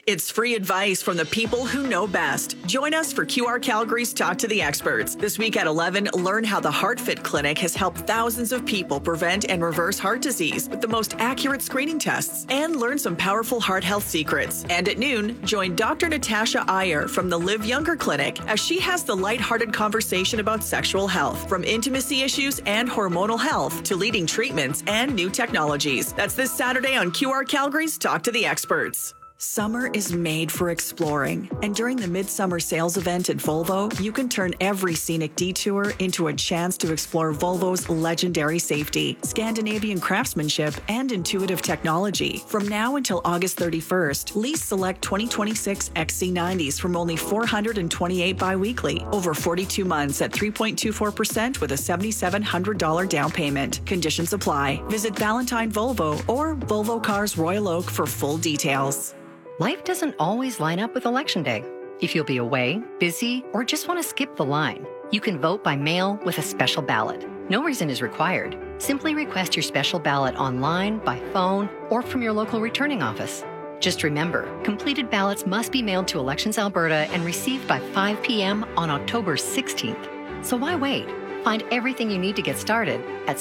It's free advice from the people who know best. Join us for QR Calgary's Talk to the Experts. This week at 11, learn how the HeartFit Clinic has helped thousands of people prevent and reverse heart disease with the most accurate screening tests, and learn some powerful heart health secrets. And at noon, join Dr. Natasha Iyer from the Live Younger Clinic as she has the lighthearted conversation about sexual health, from intimacy issues and hormonal health to leading treatments and new technologies. That's this Saturday on QR Calgary's Talk to the Experts. Summer is made for exploring, and during the Midsummer Sales event at Volvo, you can turn every scenic detour into a chance to explore Volvo's legendary safety, Scandinavian craftsmanship, and intuitive technology. From now until August 31st, lease select 2026 XC90s from only $428 biweekly, over 42 months at 3.24% with a $7,700 down payment. Conditions apply. Visit Valentine Volvo or Volvo Cars Royal Oak for full details. Life doesn't always line up with Election Day. If you'll be away, busy, or just want to skip the line, you can vote by mail with a special ballot. No reason is required. Simply request your special ballot online, by phone, or from your local returning office. Just remember, completed ballots must be mailed to Elections Alberta and received by 5 p.m. on October 16th. So why wait? Find everything you need to get started at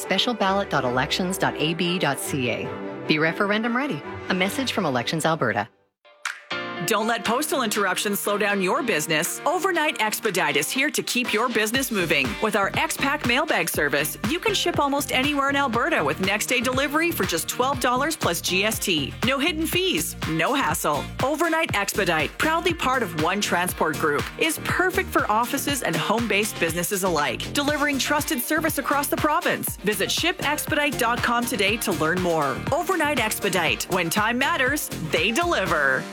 specialballot.elections.ab.ca. Be referendum ready. A message from Elections Alberta. Don't let postal interruptions slow down your business. Overnight Expedite is here to keep your business moving. With our X-Pack mailbag service, you can ship almost anywhere in Alberta with next-day delivery for just $12 plus GST. No hidden fees, no hassle. Overnight Expedite, proudly part of One Transport Group, is perfect for offices and home-based businesses alike, delivering trusted service across the province. Visit shipexpedite.com today to learn more. Overnight Expedite. When time matters, they deliver.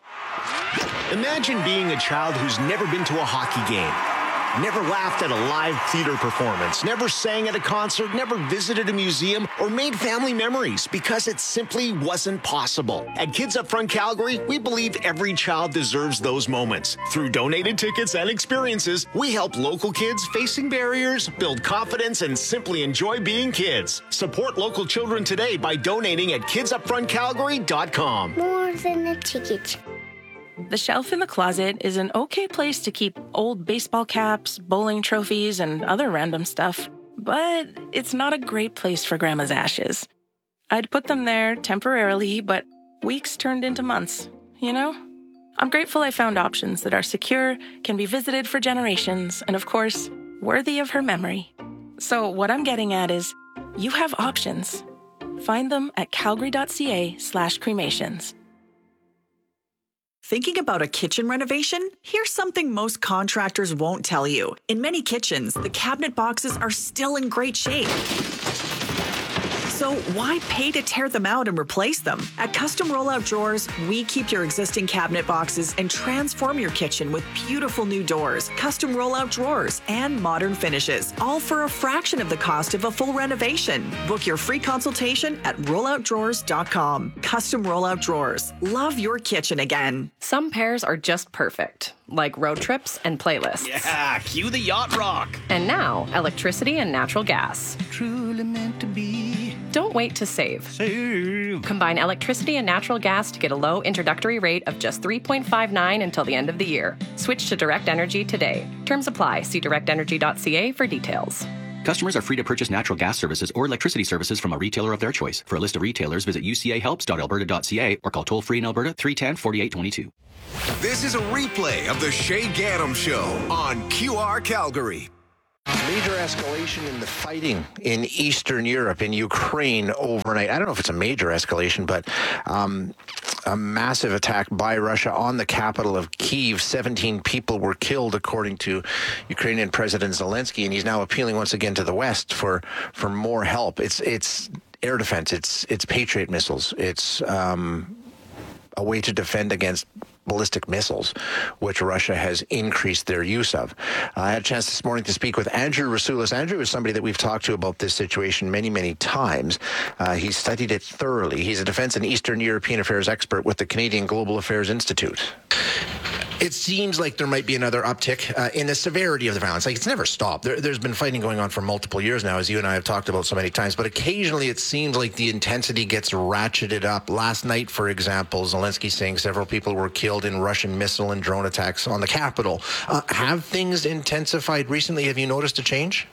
Imagine being a child who's never been to a hockey game, never laughed at a live theater performance, never sang at a concert, never visited a museum, or made family memories because it simply wasn't possible. At Kids Up Front Calgary, we believe every child deserves those moments. Through donated tickets and experiences, we help local kids facing barriers build confidence and simply enjoy being kids. Support local children today by donating at kidsupfrontcalgary.com. More than a ticket. The shelf in the closet is an okay place to keep old baseball caps, bowling trophies, and other random stuff, but it's not a great place for Grandma's ashes. I'd put them there temporarily, but weeks turned into months, you know? I'm grateful I found options that are secure, can be visited for generations, and of course, worthy of her memory. So what I'm getting at is, you have options. Find them at calgary.ca/cremations. Thinking about a kitchen renovation? Here's something most contractors won't tell you. In many kitchens, the cabinet boxes are still in great shape. So why pay to tear them out and replace them? At Custom Rollout Drawers, we keep your existing cabinet boxes and transform your kitchen with beautiful new doors, custom rollout drawers, and modern finishes, all for a fraction of the cost of a full renovation. Book your free consultation at rolloutdrawers.com. Custom Rollout Drawers. Love your kitchen again. Some pairs are just perfect, like road trips and playlists. Yeah, cue the yacht rock. And now, electricity and natural gas. Truly meant to be. Don't wait to save. Combine electricity and natural gas to get a low introductory rate of just $3.59 until the end of the year. Switch to Direct Energy today. Terms apply. See directenergy.ca for details. Customers are free to purchase natural gas services or electricity services from a retailer of their choice. For a list of retailers, visit ucahelps.alberta.ca or call toll-free in Alberta 310-4822. This is a replay of the Shay Gaddam Show on QR Calgary. Major escalation in the fighting in Eastern Europe, in Ukraine overnight. I don't know if it's a major escalation, but a massive attack by Russia on the capital of Kyiv. 17 people were killed, according to Ukrainian President Zelensky, and he's now appealing once again to the West for more help. It's air defense. It's Patriot missiles. It's a way to defend against ballistic missiles, which Russia has increased their use of. I had a chance this morning to speak with Andrew Rasulis. Andrew is somebody that we've talked to about this situation many, many times. He's studied it thoroughly. He's a defense and Eastern European affairs expert with the Canadian Global Affairs Institute. It seems like there might be another uptick in the severity of the violence. Like, it's never stopped. There's been fighting going on for multiple years now, as you and I have talked about so many times, but occasionally it seems like the intensity gets ratcheted up. Last night, for example, Zelensky saying several people were killed in Russian missile and drone attacks on the capital. Have things intensified recently? Have you noticed a change?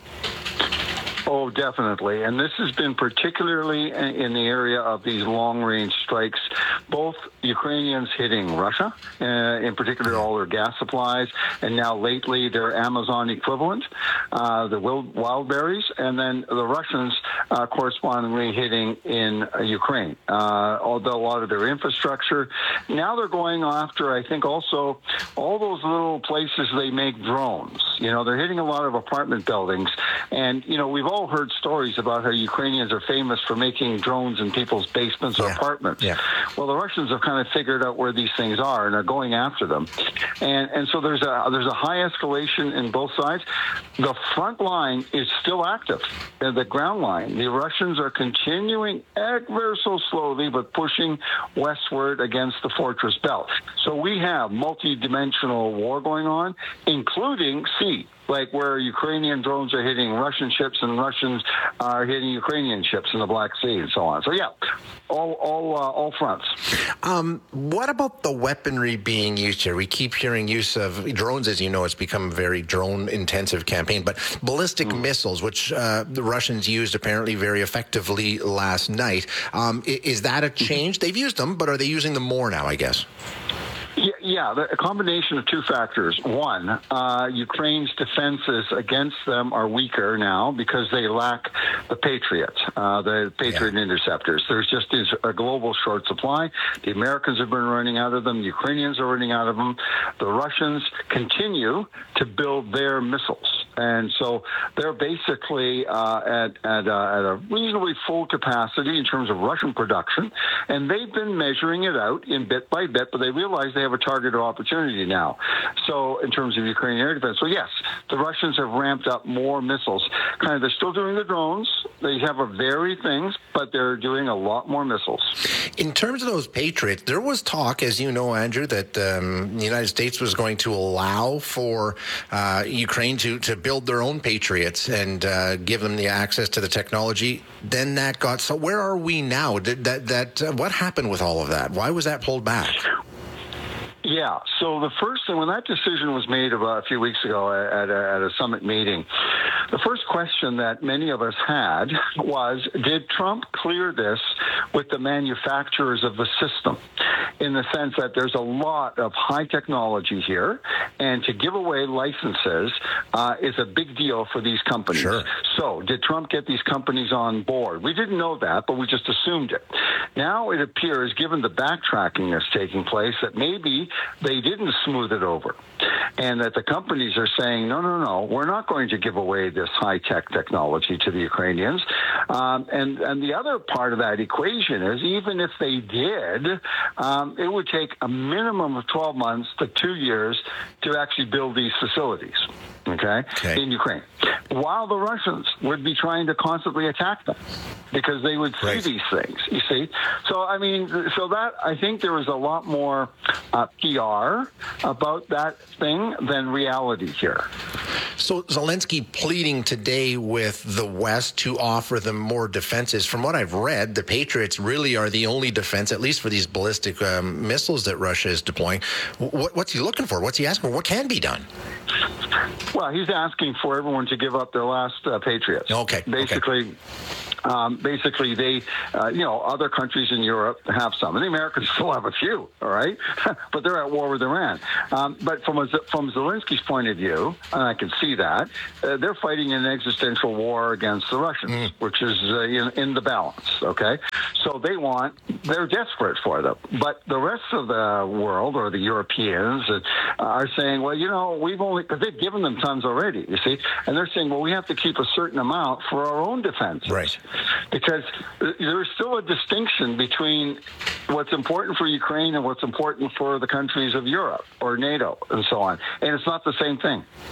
Oh, definitely. And this has been particularly in the area of these long-range strikes, both Ukrainians hitting Russia, in particular all their gas supplies, and now lately their Amazon equivalent, the wild berries, and then the Russians correspondingly hitting in Ukraine, although a lot of their infrastructure. Now they're going after, I think, also all those little places they make drones. You know, they're hitting a lot of apartment buildings. And, you know, we've all heard stories about how Ukrainians are famous for making drones in people's basements or apartments. Yeah. Well, the Russians have kind of figured out where these things are and are going after them. And so there's a high escalation in both sides. The front line is still active. The ground line, the Russians are continuing ever so slowly, but pushing westward against the fortress belt. So we have multi-dimensional war going on, including sea, like where Ukrainian drones are hitting Russian ships and Russians are hitting Ukrainian ships in the Black Sea and so on. So yeah, all fronts. What about the weaponry being used here? We keep hearing use of drones, as you know. It's become a very drone-intensive campaign, but ballistic missiles, which the Russians used apparently very effectively last night. Is that a change? They've used them, but are they using them more now, I guess? Yeah, a combination of two factors. One, Ukraine's defenses against them are weaker now because they lack the Patriot interceptors. There's just a global short supply. The Americans have been running out of them. The Ukrainians are running out of them. The Russians continue to build their missiles. And so they're basically at a reasonably full capacity in terms of Russian production. And they've been measuring it out in bit by bit, but they realize they have a target of opportunity now. So in terms of Ukrainian air defense, so yes, the Russians have ramped up more missiles. They're still doing the drones. They have a varied things, but they're doing a lot more missiles. In terms of those Patriots, there was talk, as you know, Andrew, that the United States was going to allow for Ukraine to build their own Patriots and give them the access to the technology. Then that got, so where are we now? What happened with all of that? Why was that pulled back? Yeah, so the first thing, when that decision was made about a few weeks ago at a summit meeting, the first question that many of us had was, did Trump clear this with the manufacturers of the system? In the sense that there's a lot of high technology here, and to give away licenses is a big deal for these companies. Sure. So did Trump get these companies on board? We didn't know that, but we just assumed it. Now it appears, given the backtracking that's taking place, that maybe they didn't smooth it over, and that the companies are saying, no, we're not going to give away this high-tech technology to the Ukrainians. And the other part of that equation is, even if they did, it would take a minimum of 12 months to 2 years to actually build these facilities, okay, in Ukraine, while the Russians would be trying to constantly attack them because they would see these things, you see. So, I mean, I think there was a lot more PR about that thing than reality here. So Zelensky pleading today with the West to offer them more defenses. From what I've read, the Patriots really are the only defense, at least for these ballistic missiles that Russia is deploying. What's he looking for? What's he asking for? What can be done? Well, he's asking for everyone to give up their last Patriots. Okay. Basically, they, other countries in Europe have some, and the Americans still have a few, all right? But they're at war with Iran. But from Zelensky's point of view, and I can see that, they're fighting an existential war against the Russians, which is in the balance, okay? So they're desperate for them. But the rest of the world, or the Europeans, are saying, well, because they've given them tons already, you see? And they're saying, well, we have to keep a certain amount for our own defense. Right. Because there's still a distinction between what's important for Ukraine and what's important for the countries of Europe or NATO and so on. And it's not the same thing.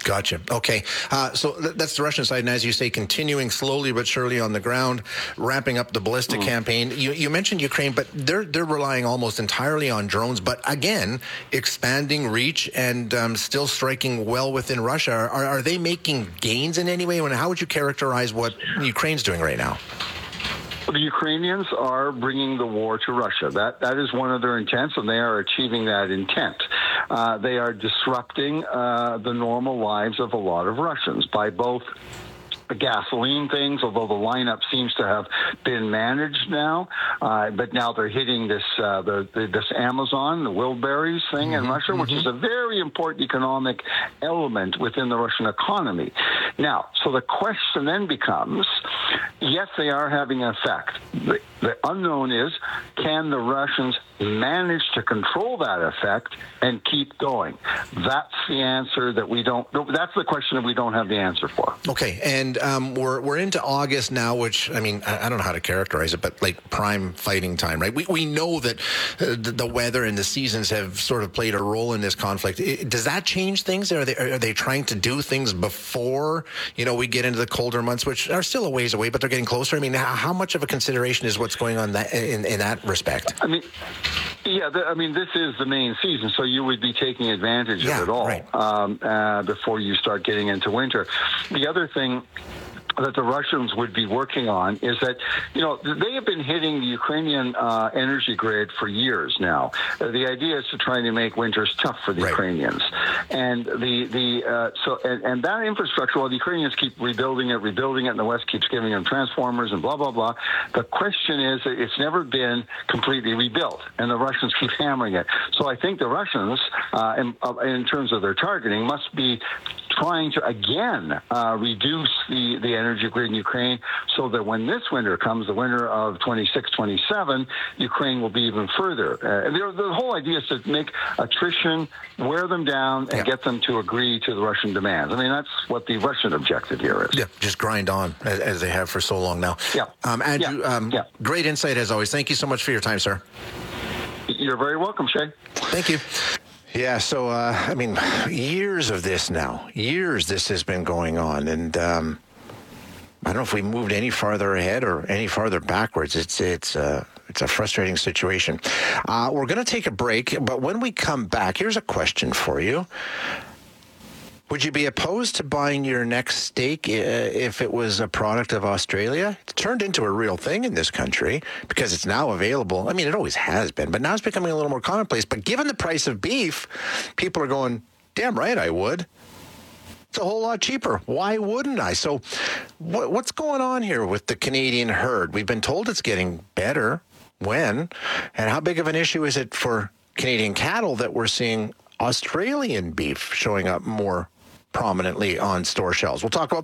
Gotcha. Okay. So that's the Russian side. And as you say, continuing slowly but surely on the ground, ramping up the ballistic campaign. You mentioned Ukraine, but they're relying almost entirely on drones. But again, expanding reach and still striking well within Russia. Are they making gains in any way? And how would you characterize what Ukraine's doing right now? The Ukrainians are bringing the war to Russia. That is one of their intents, and they are achieving that intent. They are disrupting the normal lives of a lot of Russians by both the gasoline things, although the lineup seems to have been managed now, but now they're hitting this Amazon, the Wildberries thing in Russia, which is a very important economic element within the Russian economy. Now, so the question then becomes, yes, they are having an effect. The unknown is, can the Russians manage to control that effect and keep going? That's the answer that we don't. That's the question that we don't have the answer for. Okay, and we're into August now, which I mean I don't know how to characterize it, but like prime fighting time, right? We know that the weather and the seasons have sort of played a role in this conflict. Does that change things? Are they trying to do things before we get into the colder months, which are still a ways away, but they're getting closer? I mean, how much of a consideration is what's going on in that respect? I mean, yeah, this is the main season, so you would be taking advantage of it all before you start getting into winter. The other thing that the Russians would be working on is that, they have been hitting the Ukrainian energy grid for years now. The idea is to try to make winters tough for the Ukrainians. And and that infrastructure, while the Ukrainians keep rebuilding it, and the West keeps giving them transformers and blah, blah, blah, the question is that it's never been completely rebuilt, and the Russians keep hammering it. So I think the Russians, in terms of their targeting, must be trying to, again, reduce the energy grid in Ukraine so that when this winter comes, the winter of 26-27, Ukraine will be even further. The whole idea is to make attrition, wear them down, and get them to agree to the Russian demands. I mean, that's what the Russian objective here is. Yeah, just grind on, as they have for so long now. Yeah. Andrew, great insight as always. Thank you so much for your time, sir. You're very welcome, Shay. Thank you. Yeah, so, years of this now. Years this has been going on. And I don't know if we moved any farther ahead or any farther backwards. It's a frustrating situation. We're going to take a break, but when we come back, here's a question for you. Would you be opposed to buying your next steak if it was a product of Australia? It's turned into a real thing in this country because it's now available. I mean, it always has been, but now it's becoming a little more commonplace. But given the price of beef, people are going, damn right I would. It's a whole lot cheaper. Why wouldn't I? So what's going on here with the Canadian herd? We've been told it's getting better. When? And how big of an issue is it for Canadian cattle that we're seeing Australian beef showing up more prominently on store shelves? We'll talk about